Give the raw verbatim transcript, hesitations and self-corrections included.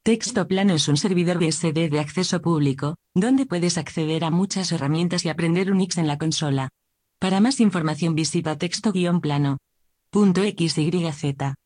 Texto Plano es un servidor B S D de acceso público, donde puedes acceder a muchas herramientas y aprender Unix en la consola. Para más información visita texto-plano punto xyz.